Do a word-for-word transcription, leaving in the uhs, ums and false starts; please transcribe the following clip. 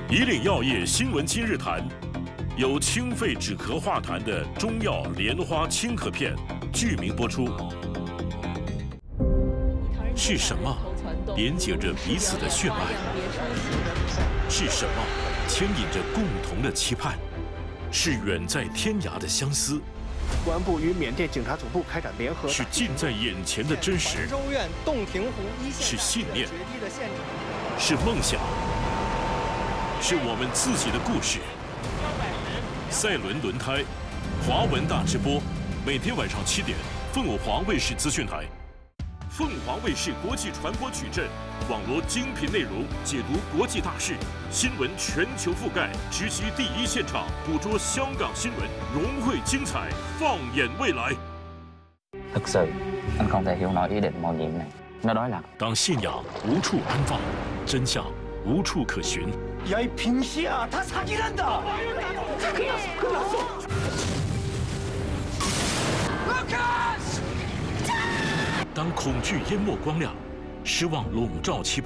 以岭药业新闻今日谈，有清肺止咳化痰的中药莲花清咳片，剧名播出。是什么连接着彼此的血脉？是什么牵引着共同的期盼？是远在天涯的相思。 公安部与缅甸警察总部开展联合， 是近在眼前的真实， 州院洞庭湖一线是信念，是梦想，是我们自己的故事。赛轮轮胎，华文大直播，每天晚上七点，凤凰卫视资讯台，凤凰卫视国际传播矩阵，网罗精品内容，解读国际大事，新闻全球覆盖，直击第一现场，捕捉香港新闻，融汇精彩，放眼未来。 Thực sự, anh không thể hiểu nổi ý định mạo nhiệm này. Nó đối lập. 当信仰无处安放，真相无处可寻。 야, 이 빙시야, 다 사기란다. 当恐惧淹没光亮，失望笼罩期盼。